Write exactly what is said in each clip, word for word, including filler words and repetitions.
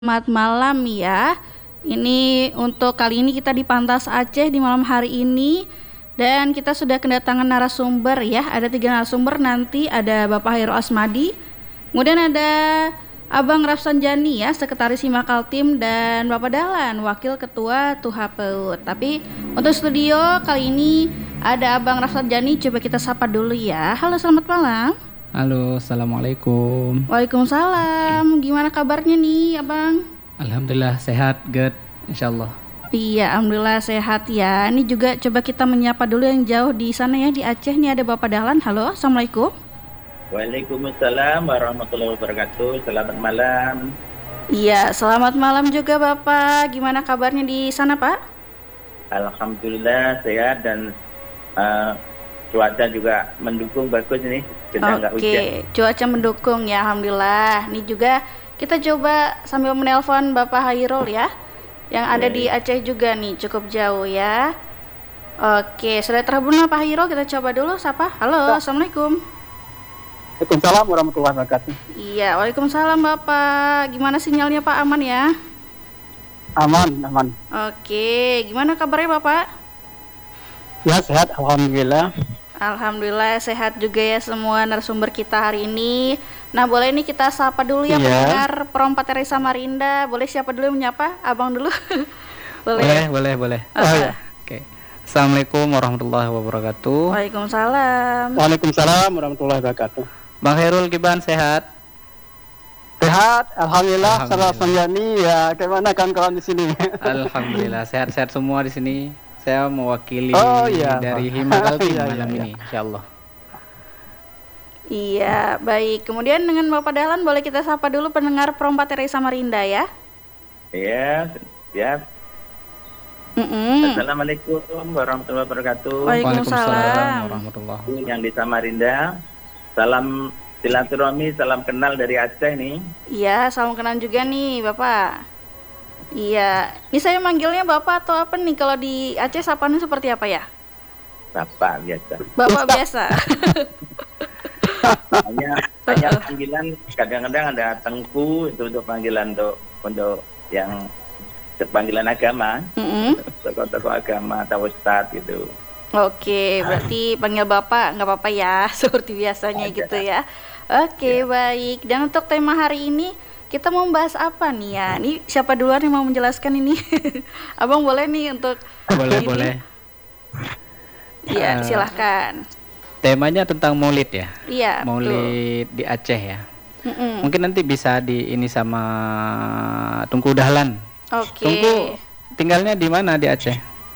Selamat malam ya. Ini untuk kali ini kita di Pantas Aceh di malam hari ini dan kita sudah kedatangan narasumber ya. Ada tiga narasumber nanti ada Bapak Hairul Asmadi, kemudian ada Abang Rafsan Jani ya, Sekretaris Himakal Tim dan Bapak Dahlan, Wakil Ketua Tuha Paut. Tapi untuk studio kali ini ada Abang Rafsan Jani, coba kita sapa dulu ya. Halo, selamat malam. Halo, assalamualaikum. Waalaikumsalam. Gimana kabarnya nih, Abang? Alhamdulillah sehat, good, insyaallah. Iya, alhamdulillah sehat ya. Ini juga coba kita menyapa dulu yang jauh di sana ya, di Aceh. Nih ada Bapak Dahlan. Halo, assalamualaikum. Waalaikumsalam warahmatullahi wabarakatuh. Selamat malam. Iya, selamat malam juga Bapak. Gimana kabarnya di sana, Pak? Alhamdulillah sehat dan uh, cuaca juga mendukung, bagus nih. Sedang nggak hujan. Oke, cuaca mendukung ya, alhamdulillah. Ini juga kita coba sambil menelpon Bapak Hairul ya, yang ada di Aceh juga nih, cukup jauh ya. Oke, sudah terhubung Pak Hairul, kita coba dulu sapa. Halo, assalamualaikum. Waalaikumsalam warahmatullahi wabarakatuh. Iya, waalaikumsalam Bapak. Gimana sinyalnya Pak, aman ya? Aman, aman. Oke, gimana kabarnya Bapak? Ya sehat, alhamdulillah. Alhamdulillah sehat juga ya semua narasumber kita hari ini. Nah, boleh nih kita sapa dulu ya, Iya. pendengar Perompak Teresa Marinda. Boleh siapa dulu yang menyapa? Abang dulu. Boleh, boleh, boleh. Ah, Oh ya. Oke. Assalamualaikum warahmatullahi wabarakatuh. Waalaikumsalam. Waalaikumsalam warahmatullahi wabarakatuh. Bang Hairul Giban sehat? Sehat, alhamdulillah. Alhamdulillah. Salah Sanjani ya. Bagaimana kawan-kawan di sini? Alhamdulillah sehat-sehat semua di sini. Saya mewakili Oh, iya, dari Pak. Himakal Tim Iya, malam iya, ini, insyaallah. Iya, baik. Kemudian dengan Bapak Dahlan boleh kita sapa dulu pendengar Perompak Teresa Marinda ya. Ya, ya. Mm-mm. Assalamualaikum warahmatullahi wabarakatuh. Waalaikumsalam. warahmatullahi. Yang di Samarinda, salam silaturahmi, salam kenal dari Aceh nih. Iya, salam kenal juga nih Bapak. Iya, ini saya manggilnya Bapak atau apa nih? Kalau di Aceh sapaannya seperti apa ya? Bapak biasa. Bapak biasa. Hanya hanya panggilan, kadang-kadang ada Tengku itu untuk panggilan untuk untuk yang panggilan agama, Mm-mm. tokoh-tokoh agama atau ustadz gitu. Oke, berarti panggil Bapak nggak apa-apa ya, seperti biasanya Ada. gitu ya. Oke, baik. Dan untuk tema hari ini kita mau membahas apa nih ya? Ini siapa duluan yang mau menjelaskan ini? Abang boleh nih untuk Boleh, ini? boleh. Iya, Eh, silahkan. Temanya tentang Maulid ya. Iya, betul. Maulid di Aceh ya. Mm-mm. Mungkin nanti bisa di ini sama Tungku Dahlan. Oke. Tungku tinggalnya di mana di Aceh?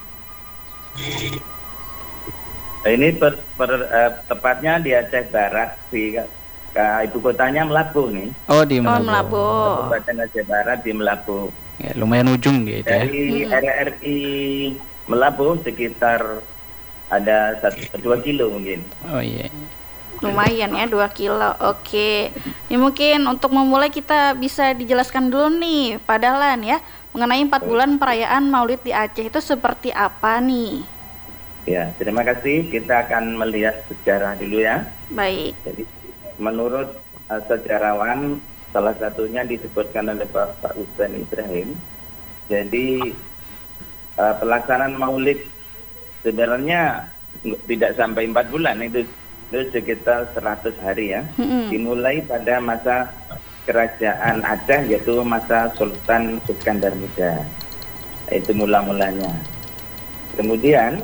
Nah, ini per, per- eh, tepatnya di Aceh Barat, di ke ibu kotanya Melabu nih. Oh, di Oh, Melabu. Melabu. Kabupaten Aceh Barat di Melabu. Ya, lumayan ujung gitu ya. Dari Hmm. R R I Melabu sekitar ada satu dua kilo mungkin. Oh iya. Lumayan ya, dua kilo. Oke. Ini mungkin untuk memulai kita bisa dijelaskan dulu nih, Pak Dahlan ya, mengenai empat bulan perayaan Maulid di Aceh itu seperti apa nih? Ya, terima kasih. Kita akan melihat sejarah dulu ya. Baik. Jadi menurut uh, sejarawan, salah satunya disebutkan oleh Bapak Hussein Ibrahim. Jadi uh, pelaksanaan Maulid sebenarnya tidak sampai empat bulan, itu, itu sekitar seratus hari ya. Mm-mm. Dimulai pada masa kerajaan Aceh, yaitu masa Sultan Iskandar Muda. Itu mula-mulanya. Kemudian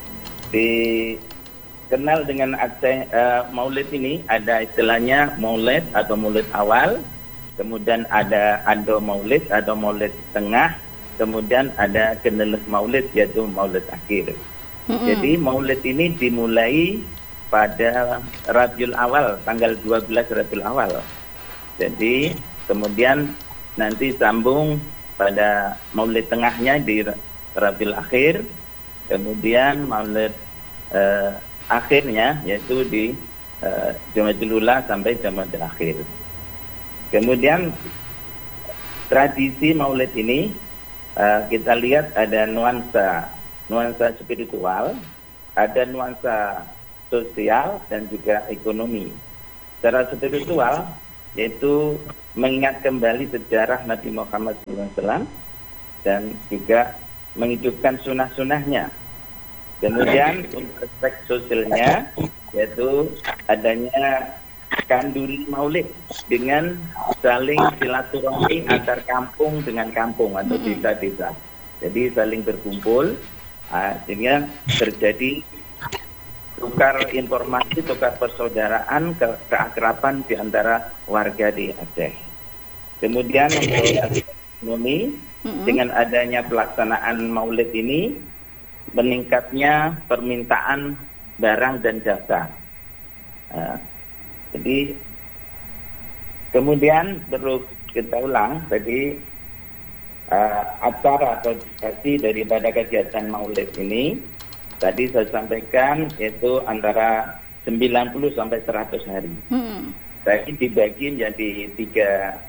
dikenal dengan Aceh eh, Maulid ini ada istilahnya Maulid atau Maulid awal, kemudian ada Ado Maulid atau Maulid tengah, kemudian ada Geneleh Maulid yaitu Maulid akhir. Mm-mm. Jadi Maulid ini dimulai pada Rabiul Awal, tanggal dua belas Rabiul Awal. Jadi kemudian nanti sambung pada Maulid tengahnya di Rabiul Akhir, kemudian Maulid eh, akhirnya yaitu di eh, Jumadil Ula sampai Jumadil Akhir. Kemudian tradisi Maulid ini eh, kita lihat ada nuansa nuansa spiritual, ada nuansa sosial dan juga ekonomi. Secara spiritual yaitu mengingat kembali sejarah Nabi Muhammad shallallahu alaihi wasallam dan juga menghidupkan sunnah-sunnahnya. Kemudian untuk aspek sosialnya yaitu adanya kanduri maulid dengan saling silaturahmi antar kampung dengan kampung atau desa-desa. Jadi saling berkumpul, uh, sehingga terjadi tukar informasi, tukar persaudaraan, ke keakraban di antara warga di Aceh. Kemudian untuk ekonomi, mm-hmm. dengan adanya pelaksanaan maulid ini, meningkatnya permintaan barang dan jasa. Uh, jadi, kemudian perlu kita ulang tadi uh, acara atau diskursi daripada kegiatan maulid ini. Tadi saya sampaikan yaitu antara sembilan puluh sampai seratus hari. Hmm. Tadi dibagi menjadi tiga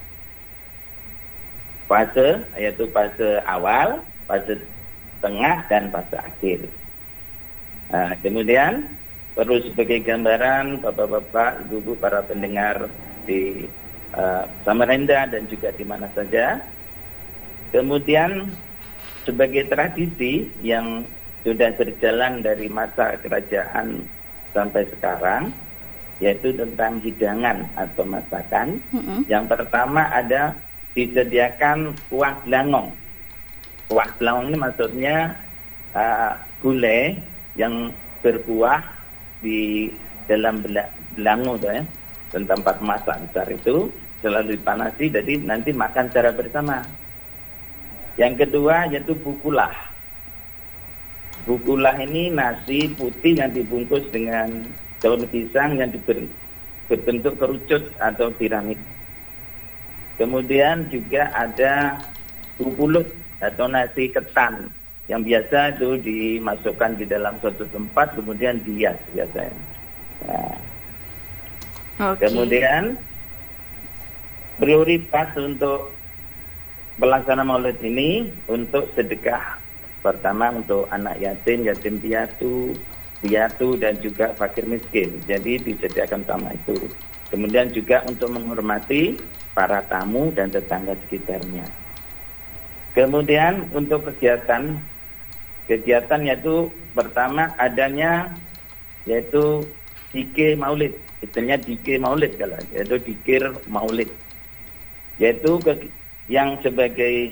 fase, yaitu fase awal, fase tengah, dan fase akhir. Nah, kemudian perlu sebagai gambaran Bapak-bapak, Ibu-ibu, para pendengar di uh, Samarinda dan juga di mana saja. Kemudian sebagai tradisi yang sudah berjalan dari masa kerajaan sampai sekarang, yaitu tentang hidangan atau masakan. Mm-hmm. Yang pertama ada disediakan kuah belangong. Kuah belangong ini maksudnya uh, gulai yang berkuah di dalam belangu, ya, dan tempat masak besar itu selalu dipanasi, jadi nanti makan secara bersama. Yang kedua yaitu bukulah. Bukulah ini nasi putih yang dibungkus dengan daun pisang yang diber, berbentuk kerucut atau piramid. Kemudian juga ada bukulut atau nasi ketan yang biasa itu dimasukkan di dalam suatu tempat kemudian dihias biasanya. Nah. Okay. Kemudian prioritas untuk pelaksanaan maulid ini untuk sedekah. Pertama untuk anak yatim, yatim piatu, piatu dan juga fakir miskin. Jadi disediakan sama itu. Kemudian juga untuk menghormati para tamu dan tetangga sekitarnya. Kemudian untuk kegiatan kegiatan yaitu pertama adanya yaitu dikir maulid. Istilahnya dikir maulid kalau yaitu dikir maulid. Yaitu ke, yang sebagai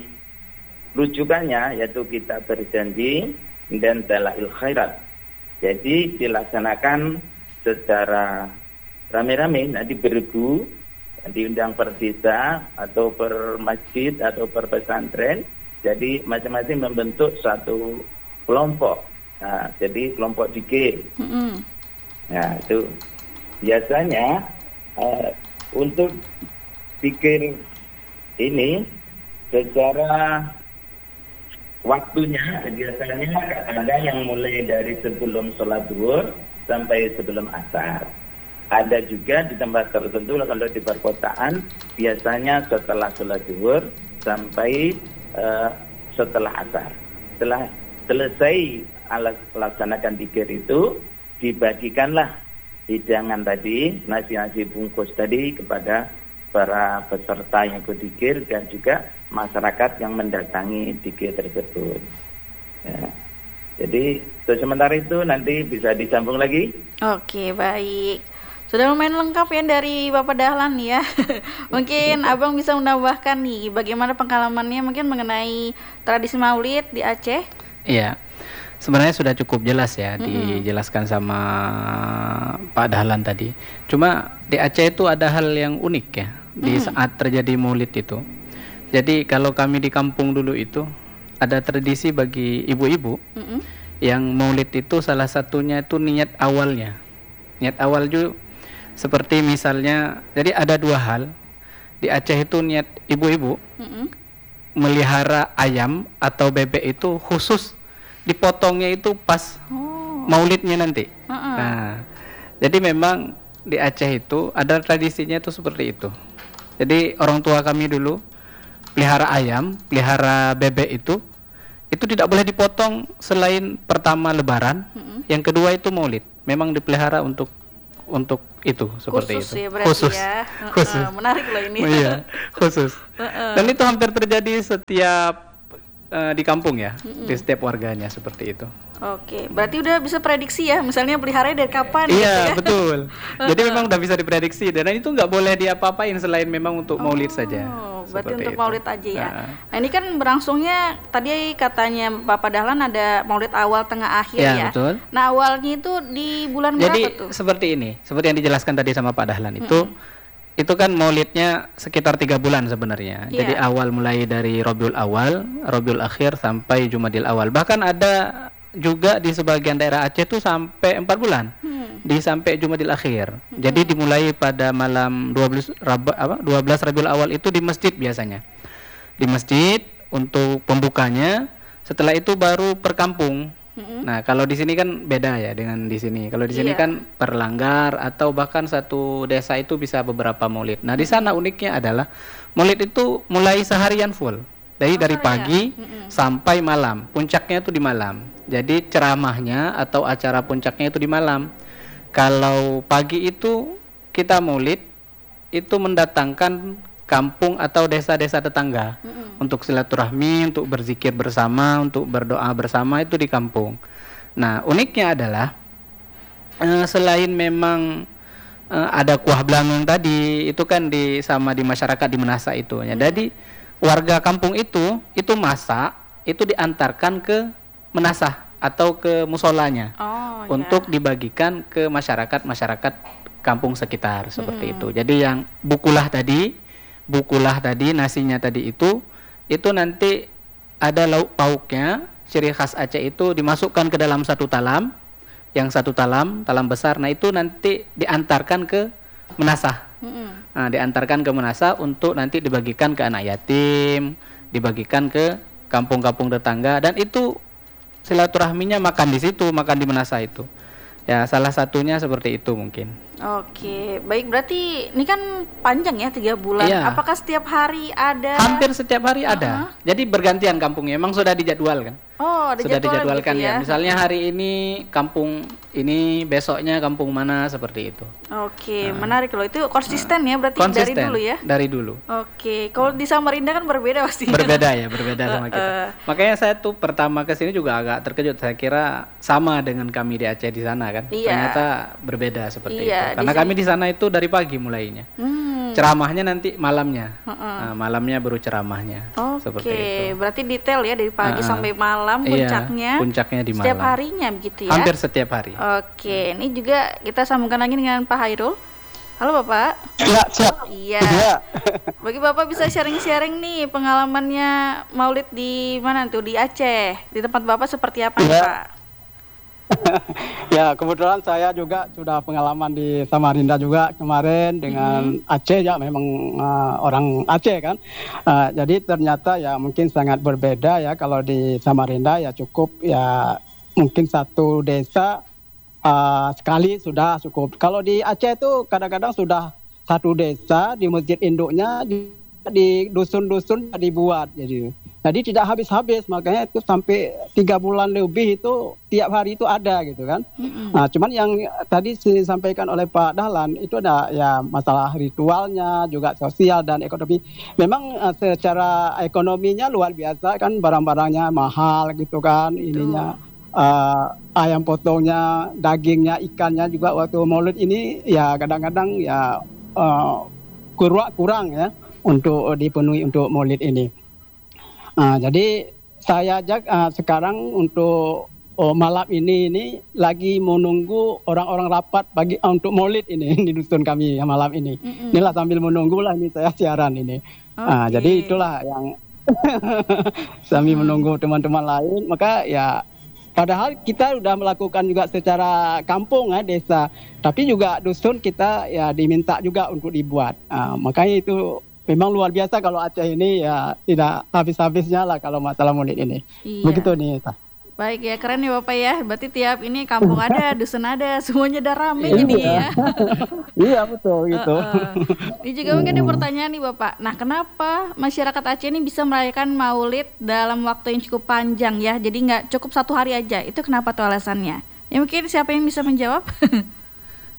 rujukannya yaitu kita berjanji dan dalail khairat. Jadi dilaksanakan secara rame-rame, nanti bergu, diundang per desa atau per masjid atau per pesantren. Jadi masing-masing membentuk satu kelompok. Nah, jadi kelompok dikir. Mm-hmm. Nah, itu biasanya uh, untuk dikir ini secara waktunya biasanya ada yang mulai dari sebelum sholat zuhur sampai sebelum asar. Ada juga di tempat tertentu kalau di perkotaan biasanya setelah sholat zuhur sampai uh, setelah asar. Setelah selesai alat laksanakan dzikir itu dibagikanlah hidangan tadi, nasi-nasi bungkus tadi kepada para peserta yang ikut dzikir dan juga masyarakat yang mendatangi dzikir tersebut. Ya. Jadi untuk sementara itu nanti bisa disambung lagi. Oke, baik. Sudah lumayan lengkap ya dari Bapak Dahlan ya. Mungkin Abang bisa menambahkan nih bagaimana pengalamannya mungkin mengenai tradisi Maulid di Aceh? Iya. Sebenarnya sudah cukup jelas ya, mm-hmm. dijelaskan sama Pak Dahlan tadi. Cuma di Aceh itu ada hal yang unik ya, di mm-hmm. saat terjadi Maulid itu. Jadi kalau kami di kampung dulu itu ada tradisi bagi ibu-ibu mm-hmm. yang Maulid itu salah satunya itu niat awalnya. Niat awal juga seperti misalnya, jadi ada dua hal di Aceh itu niat ibu-ibu mm-hmm. melihara ayam atau bebek itu khusus dipotongnya itu pas oh. Maulidnya nanti. Uh-uh. Nah, jadi memang di Aceh itu ada tradisinya itu seperti itu. Jadi orang tua kami dulu pelihara ayam, pelihara bebek itu, itu tidak boleh dipotong selain pertama Lebaran, uh-uh. yang kedua itu Maulid. Memang dipelihara untuk untuk itu seperti Khusus itu. ya berarti Khusus. ya. Khusus. Uh-uh, menarik loh ini. Oh, iya, khusus. Dan itu hampir terjadi setiap uh, di kampung ya, Mm-mm. di setiap warganya seperti itu. Oke, berarti udah bisa prediksi ya, misalnya peliharanya dari kapan gitu Iya, ya. betul. Jadi memang udah bisa diprediksi dan itu nggak boleh diapa-apain selain memang untuk maulid saja. Oh, berarti Seperti untuk itu. maulid aja ya. Nah. Nah, ini kan berlangsungnya tadi katanya Bapak Dahlan ada maulid awal, tengah, akhir Ya, ya. betul. Nah, awalnya itu di bulan Jadi berapa tuh? seperti ini, seperti yang dijelaskan tadi sama Pak Dahlan itu, itu kan maulidnya sekitar tiga bulan sebenarnya. Iya. Jadi awal mulai dari Rabiul Awal, Rabiul Akhir sampai Jumadil Awal. Bahkan ada juga di sebagian daerah Aceh itu sampai empat bulan, Hmm. di sampai Jumadil Akhir. Jadi dimulai pada malam dua belas Rab, apa, dua belas Rabiul Awal itu di masjid biasanya, di masjid untuk pembukanya. Setelah itu baru per kampung. Mm-mm. Nah, kalau di sini kan beda ya dengan di sini. Kalau di sini Iya. kan per langgar atau bahkan satu desa itu bisa beberapa maulid. Nah, di sana uniknya adalah maulid itu mulai seharian full. Dari Oh, dari seharian. pagi Mm-mm. sampai malam. Puncaknya itu di malam. Jadi ceramahnya atau acara puncaknya itu di malam. Kalau pagi itu kita maulid itu mendatangkan kampung atau desa-desa tetangga Mm-mm. untuk silaturahmi, untuk berzikir bersama, untuk berdoa bersama itu di kampung. Nah, uniknya adalah eh, selain memang eh, ada kuah belangong tadi, itu kan di sama di masyarakat di Menasa itu. Ya. Jadi warga kampung itu itu masak, itu diantarkan ke Menasah atau ke musolanya Oh, ya. untuk dibagikan ke masyarakat-masyarakat kampung sekitar seperti itu. Jadi yang bukulah tadi, bukulah tadi nasinya tadi itu itu nanti ada lauk pauknya, ciri khas Aceh itu dimasukkan ke dalam satu talam, yang satu talam, talam besar. Nah, itu nanti diantarkan ke Menasah. Mm-mm. Nah, diantarkan ke Menasah untuk nanti dibagikan ke anak yatim, dibagikan ke kampung-kampung tetangga dan itu silaturahminya makan di situ, makan di Menasah itu. Ya, salah satunya seperti itu mungkin. Oke, baik, berarti ini kan panjang ya tiga bulan. Iya. Apakah setiap hari ada? Hampir setiap hari ada. Jadi bergantian kampungnya. Memang sudah dijadwalkan. Oh, ada Sudah jadwal dijadwalkan gitu ya. Misalnya hari ini kampung ini, besoknya kampung mana seperti itu. Oke, menarik loh. Itu konsisten ya berarti Konsisten dari dulu ya. Dari dulu. Oke, kalau di Samarinda kan berbeda pasti. Berbeda ya, berbeda sama kita. Eh, Makanya saya tuh pertama ke sini juga agak terkejut. Saya kira sama dengan kami di Aceh di sana kan. Iya. Ternyata berbeda seperti Iya, itu. di Karena sini- kami di sana itu dari pagi mulainya. Hmm. Ceramahnya nanti malamnya. Heeh. Nah, malamnya baru ceramahnya. Seperti itu. Oke, berarti detail ya dari pagi Ah, sampai malam iya, puncaknya. puncaknya di Setiap malam. harinya begitu ya. Hampir setiap hari. Oke, ini juga kita sambungkan lagi dengan Pak Hairul. Halo Bapak. Ya, siap. Iya. Ya. Bagi Bapak bisa sharing-sharing nih pengalamannya Maulid di mana tuh di Aceh. Di tempat Bapak seperti apa nih, Iya. Pak? Ya, kebetulan saya juga sudah pengalaman di Samarinda juga kemarin dengan Aceh ya, memang uh, orang Aceh kan. Uh, jadi ternyata ya mungkin sangat berbeda ya. Kalau di Samarinda ya cukup ya mungkin satu desa uh, sekali sudah cukup. Kalau di Aceh itu kadang-kadang sudah satu desa di masjid induknya di, di dusun-dusun dibuat jadi. Jadi tidak habis-habis, makanya itu sampai tiga bulan lebih itu tiap hari itu ada gitu kan. Mm-mm. Nah, cuman yang tadi disampaikan oleh Pak Dahlan itu ada ya masalah ritualnya, juga sosial dan ekonomi. Memang uh, secara ekonominya luar biasa kan, barang-barangnya mahal gitu kan, ininya uh, ayam potongnya, dagingnya, ikannya juga waktu Maulid ini ya kadang-kadang ya uh, kurang kurang ya untuk dipenuhi untuk Maulid ini. Nah, jadi saya ajak uh, sekarang untuk oh, malam ini ini lagi menunggu orang-orang rapat bagi uh, untuk Maulid ini di dusun kami ya, malam ini. Mm-mm. Inilah sambil menunggu lah ini saya siaran ini. Nah, Oke. jadi itulah yang sambil menunggu teman-teman lain. Maka ya padahal kita sudah melakukan juga secara kampung ya, desa, tapi juga dusun kita ya diminta juga untuk dibuat. Nah, makanya itu memang luar biasa kalau Aceh ini ya tidak habis-habisnya lah kalau masalah Maulid ini. Iya. Begitu nih. Baik ya, keren ya Bapak ya. Berarti tiap ini kampung ada, dusun ada, semuanya udah rame jadi ya. Iya betul gitu. Heeh. Ini juga mungkin ada pertanyaan nih Bapak. Nah, kenapa masyarakat Aceh ini bisa merayakan Maulid dalam waktu yang cukup panjang ya? Jadi nggak cukup satu hari aja. Itu kenapa tuh alasannya? Ya mungkin siapa yang bisa menjawab?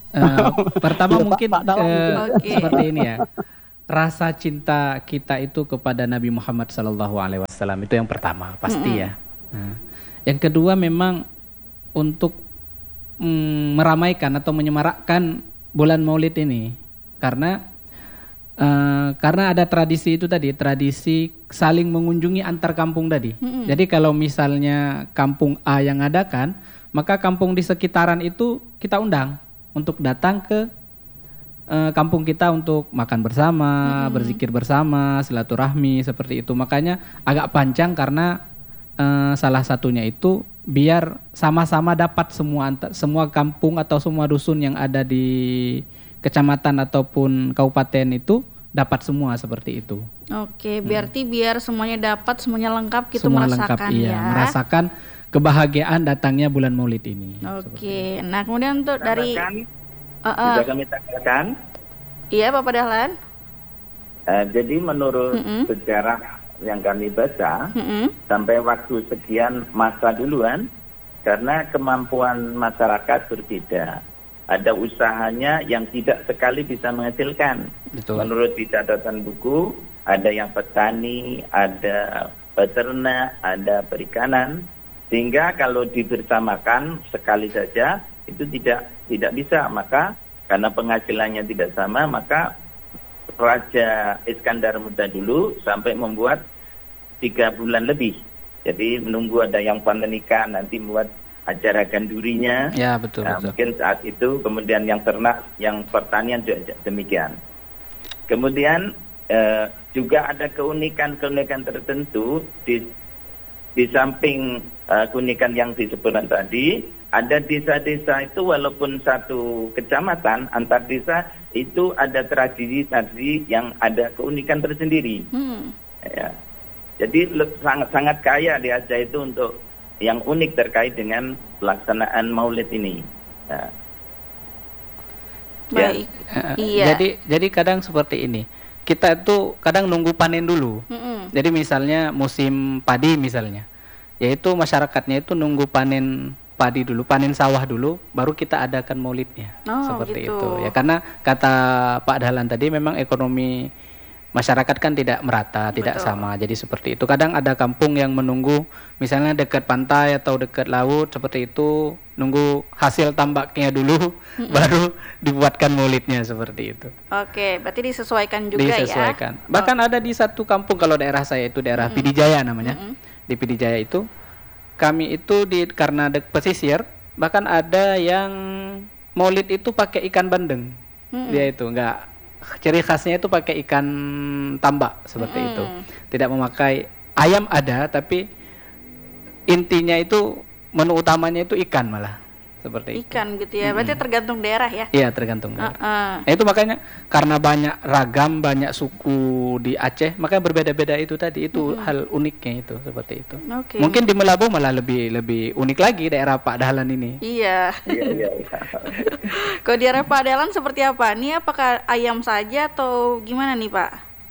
Uh, pertama Iya, Pak- mungkin Pak Dalam uh, mungkin. Oke. seperti ini ya. Rasa cinta kita itu kepada Nabi Muhammad Sallallahu Alaihi Wasallam itu yang pertama pasti ya. Nah, yang kedua memang untuk mm, meramaikan atau menyemarakkan bulan Maulid ini karena uh, karena ada tradisi itu tadi, tradisi saling mengunjungi antar kampung tadi. Jadi kalau misalnya kampung A yang adakan, maka kampung di sekitaran itu kita undang untuk datang ke uh, kampung kita untuk makan bersama, hmm. berzikir bersama, silaturahmi seperti itu. Makanya agak panjang karena uh, salah satunya itu biar sama-sama dapat semua semua kampung atau semua dusun yang ada di kecamatan ataupun kabupaten itu dapat semua seperti itu. Oke, berarti hmm. biar semuanya dapat, semuanya lengkap gitu semua merasakan lengkap, iya, ya. merasakan kebahagiaan datangnya bulan Maulid ini. Oke, nah kemudian untuk dari uh, uh. juga kami tambahkan. Iya, Bapak Dahlan. Uh, jadi menurut Mm-mm. sejarah yang kami baca, Mm-mm. sampai waktu sekian masa duluan, karena kemampuan masyarakat berbeda. Ada usahanya yang tidak sekali bisa menghasilkan. Betul. Menurut di catatan buku, ada yang petani, ada peternak, ada perikanan. Sehingga kalau dibersamakan sekali saja itu tidak tidak bisa. Maka karena penghasilannya tidak sama, maka Raja Iskandar Muda dulu sampai membuat tiga bulan lebih. Jadi menunggu ada yang panen ikan, nanti membuat acara gandurinya. Ya, betul, nah, betul. Mungkin saat itu, kemudian yang ternak, yang pertanian juga demikian. Kemudian eh, juga ada keunikan-keunikan tertentu di di samping uh, keunikan yang disebutkan tadi. Ada desa-desa itu walaupun satu kecamatan, antar desa itu ada tradisi-tradisi yang ada keunikan tersendiri. Hmm. Ya. Jadi sangat sangat kaya di Aceh itu untuk yang unik terkait dengan pelaksanaan Maulid ini. Ya. Baik. Ya. Iya. Jadi jadi kadang seperti ini. Kita itu kadang nunggu panen dulu. Hmm. Jadi misalnya musim padi misalnya, yaitu masyarakatnya itu nunggu panen padi dulu, panen sawah dulu, baru kita adakan maulidnya. Oh, seperti gitu. Itu ya, karena kata Pak Dahlan tadi memang ekonomi masyarakat kan tidak merata, betul, tidak sama. Jadi seperti itu. Kadang ada kampung yang menunggu misalnya dekat pantai atau dekat laut seperti itu, nunggu hasil tambaknya dulu mm-hmm. baru dibuatkan maulidnya seperti itu. Oke, berarti disesuaikan juga disesuaikan. ya. Disesuaikan. Bahkan oh. ada di satu kampung, kalau daerah saya itu daerah mm-hmm. Pidijaya namanya. Mm-hmm. Di Pidijaya itu kami itu di karena dek pesisir, bahkan ada yang maulid itu pakai ikan bandeng. Mm-hmm. Dia itu enggak, ciri khasnya itu pakai ikan tambak seperti mm-hmm. itu. Tidak memakai ayam ada, tapi intinya itu menu utamanya itu ikan malah. Seperti ikan itu. Gitu ya. Berarti mm-hmm. tergantung daerah ya. Iya, tergantung daerah. Uh-uh. Nah, itu makanya karena banyak ragam, banyak suku di Aceh, makanya berbeda-beda itu tadi. Itu mm-hmm. hal uniknya itu seperti itu. Okay. Mungkin di Melabu malah lebih lebih unik lagi daerah Pak Dahlan ini. Iya. Iya, iya. Kalau di daerah Pak Dahlan seperti apa? Ini apakah ayam saja atau gimana nih, Pak?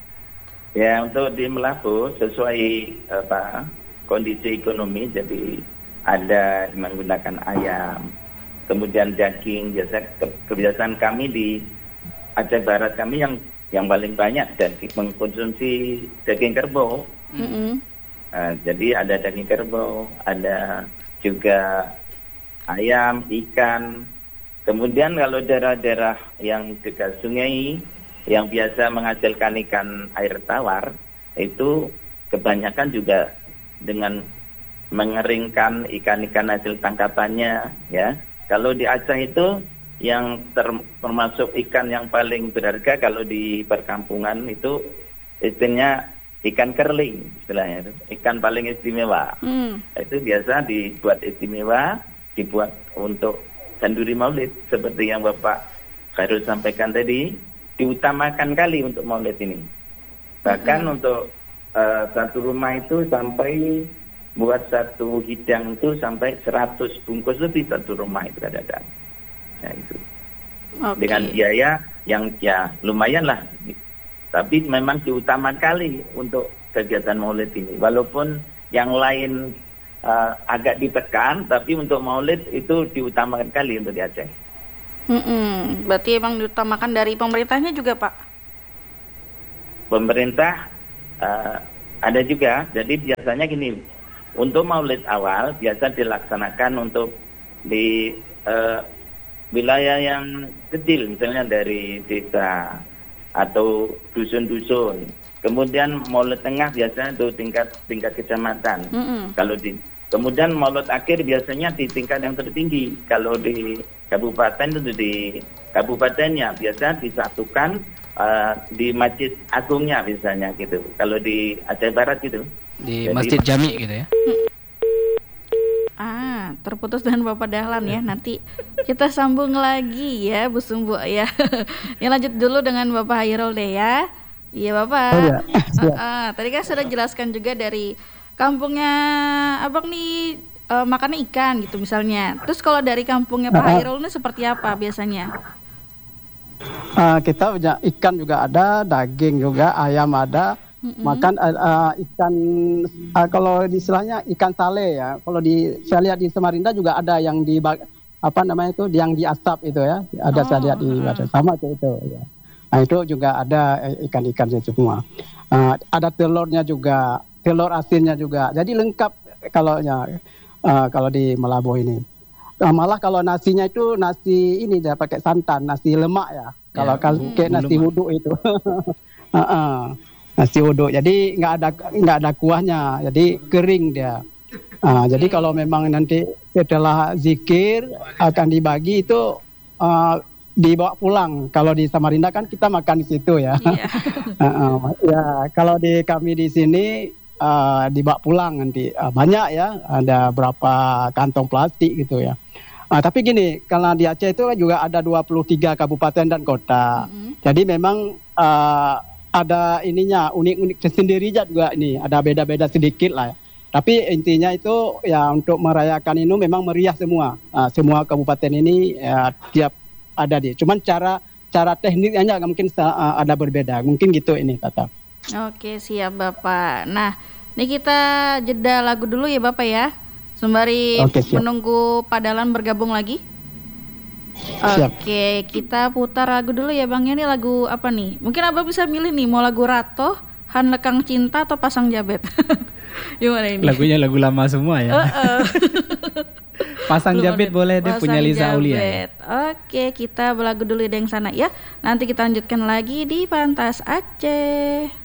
Ya, untuk di Melabu sesuai apa kondisi ekonomi, jadi ada menggunakan ayam. Kemudian daging, biasa kebiasaan kami di Aceh Barat kami yang yang paling banyak daging, mengkonsumsi daging kerbau. Mm-hmm. Uh, jadi ada daging kerbau, ada juga ayam, ikan. Kemudian kalau daerah-daerah yang dekat sungai yang biasa menghasilkan ikan air tawar, itu kebanyakan juga dengan mengeringkan ikan-ikan hasil tangkapannya, ya. Kalau di Aceh itu yang ter- termasuk ikan yang paling berharga kalau di perkampungan itu istilahnya ikan kerling, istilahnya itu ikan paling istimewa. Hmm. Itu biasa dibuat istimewa, dibuat untuk ganduri maulid seperti yang Bapak Khairul sampaikan tadi, diutamakan kali untuk maulid ini. Bahkan hmm. untuk uh, satu rumah itu sampai buat satu hidang itu sampai seratus bungkus lebih satu rumah itu kadang-kadang. Nah itu. Okay. Dengan biaya yang ya lumayan lah. Tapi memang diutamakan kali untuk kegiatan maulid ini. Walaupun yang lain uh, agak ditekan, tapi untuk maulid itu diutamakan kali untuk di Aceh. Mm-mm. Berarti emang diutamakan dari pemerintahnya juga, Pak? Pemerintah uh, ada juga. Jadi biasanya gini, untuk maulid awal biasa dilaksanakan untuk di uh, wilayah yang kecil, misalnya dari desa atau dusun-dusun. Kemudian maulid tengah biasanya itu tingkat tingkat kecamatan. Mm-mm. Kalau di kemudian maulid akhir biasanya di tingkat yang tertinggi. Kalau di kabupaten itu di kabupatennya biasa disatukan uh, di masjid agungnya misalnya gitu. Kalau di Aceh Barat gitu. Di Jadi, Masjid Jami gitu ya. Ah, terputus dengan Bapak Dahlan ya. Nanti kita sambung lagi ya, Bu Sumbu ya. Ya lanjut dulu dengan Bapak Hairul deh ya. Iya Bapak. Oh, ya. Ah, ah, tadi kan sudah jelaskan juga dari kampungnya Abang nih eh, makannya ikan gitu misalnya. Terus kalau dari kampungnya Pak Ah, ah. Hairul ini seperti apa biasanya? Uh, kita punya ikan juga ada, daging juga, ayam ada. Mm-mm. Makan uh, uh, ikan uh, kalau di istilahnya ikan sale ya. Kalau di saya lihat di Samarinda juga ada yang di ba- apa namanya itu yang diasap itu ya. Ada saya lihat di Oh, ada mm-mm. sama itu itu ya. Nah, itu juga ada eh, ikan-ikan itu semua. Uh, ada telurnya juga, telur asinnya juga. Jadi lengkap kalau ya uh, kalau di Malabo ini. Uh, malah kalau nasinya itu nasi ini dia pakai santan, nasi lemak ya. Kalau Ya, kalau bu- kayak bu nasi lemak. wuduk itu. Heeh. Nasi uduk. Jadi nggak ada nggak ada kuahnya. Jadi kering dia. Ah, jadi kalau memang nanti setelah zikir akan dibagi itu ah, dibawa pulang. Kalau di Samarinda kan kita makan di situ ya. Iya. Ah, ah. Ya kalau di kami di sini ah, dibawa pulang nanti. Ah, banyak ya. Ada berapa kantong plastik gitu ya. Ah, tapi gini, karena di Aceh itu kan juga ada dua puluh tiga kabupaten dan kota. Mm-mm. Jadi memang ah, ada ininya unik-unik tersendiri juga ini, ada beda-beda sedikit lah. Tapi intinya itu ya untuk merayakan ini memang meriah semua. Ah, semua kabupaten ini ya, tiap ada di. Cuman cara cara tekniknya mungkin ah, ada berbeda. Mungkin gitu ini Tata. Oke, siap Bapak. Nah, ini kita jeda lagu dulu ya Bapak ya. Sembari Oke, siap. menunggu Pak Dahlan bergabung lagi. Siap. Oke, kita putar lagu dulu ya Bang. Ini lagu apa nih? Mungkin Abang bisa milih nih, mau lagu Rato, Han Lekang Cinta atau Pasang Jabet. Gimana ini? Lagunya lagu lama semua ya. Heeh. Pasang Belum Jabet ada. boleh deh, punya Pasang Liza Aulia ya. Jabet. Oke, kita berlagu dulu deh yang sana ya. Nanti kita lanjutkan lagi di Pantas Aceh.